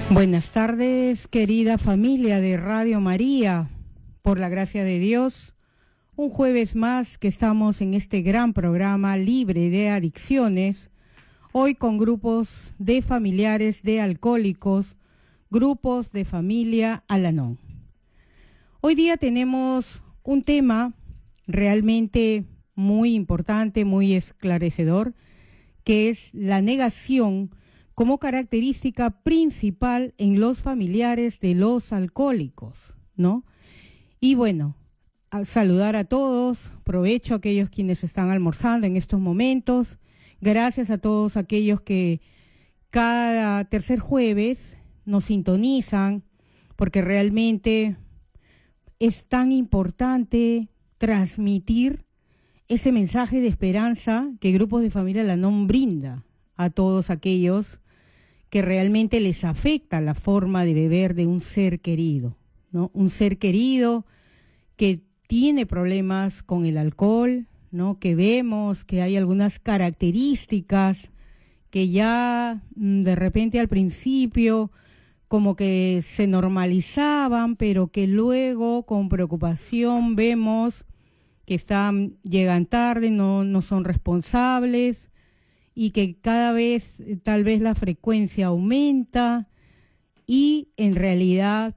Buenas tardes, querida familia de Radio María. Por la gracia de Dios, un jueves más que estamos en este gran programa libre de adicciones, hoy con grupos de familiares de alcohólicos, grupos de familia Al-Anon. Hoy día tenemos un tema realmente muy importante, muy esclarecedor, que es la negación como característica principal en los familiares de los alcohólicos, ¿no? Y bueno, a saludar a todos, provecho a aquellos quienes están almorzando en estos momentos, gracias a todos aquellos que cada tercer jueves nos sintonizan, porque realmente es tan importante transmitir ese mensaje de esperanza que Grupos de Familia Al-Anon brinda a todos aquellos que realmente les afecta la forma de beber de un ser querido, ¿no? Un ser querido que tiene problemas con el alcohol, ¿no? Que vemos que hay algunas características que ya de repente al principio como que se normalizaban, pero que luego con preocupación vemos que llegan tarde, no son responsables, y que cada vez tal vez la frecuencia aumenta y en realidad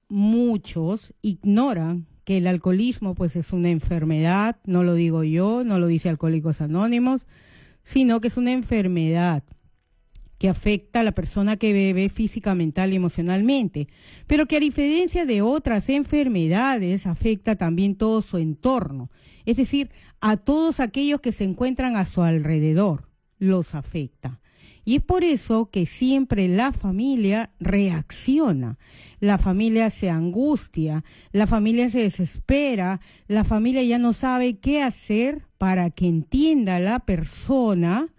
muchos ignoran que el alcoholismo pues es una enfermedad, no lo digo yo, no lo dice Alcohólicos Anónimos, sino que es una enfermedad que afecta a la persona que bebe física, mental y emocionalmente, pero que a diferencia de otras enfermedades afecta también todo su entorno, es decir, a todos aquellos que se encuentran a su alrededor los afecta. Y es por eso que siempre la familia reacciona, la familia se angustia, la familia se desespera, la familia ya no sabe qué hacer para que entienda la persona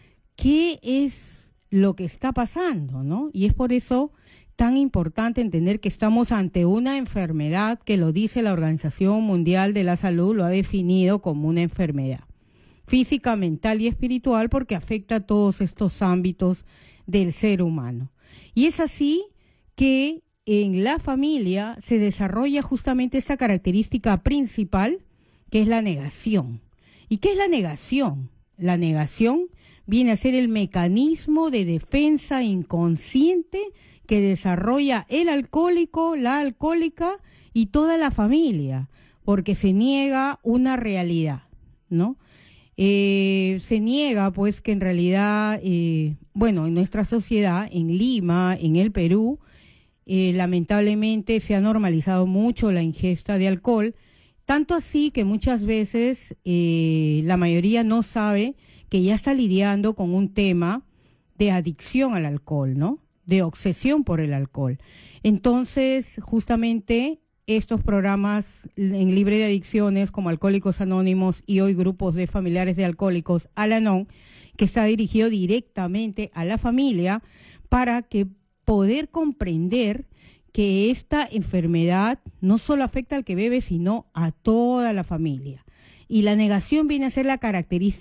qué es lo que está pasando, ¿no? Y es por eso tan importante entender que estamos ante una enfermedad que lo dice la Organización Mundial de la Salud, lo ha definido como una enfermedad física, mental y espiritual, porque afecta a todos estos ámbitos del ser humano. Y es así que en la familia se desarrolla justamente esta característica principal, que es la negación. ¿Y qué es la negación? La negación viene a ser el mecanismo de defensa inconsciente que desarrolla el alcohólico, la alcohólica y toda la familia, porque se niega una realidad, ¿no? Se niega pues que en realidad, bueno, en nuestra sociedad, en Lima, en el Perú, lamentablemente se ha normalizado mucho la ingesta de alcohol, tanto así que muchas veces la mayoría no sabe que ya está lidiando con un tema de adicción al alcohol, ¿no? De obsesión por el alcohol. Entonces, justamente estos programas en libre de adicciones como Alcohólicos Anónimos y hoy grupos de familiares de alcohólicos Al-Anon, que está dirigido directamente a la familia para que poder comprender que esta enfermedad no solo afecta al que bebe, sino a toda la familia. Y la negación viene a ser la característica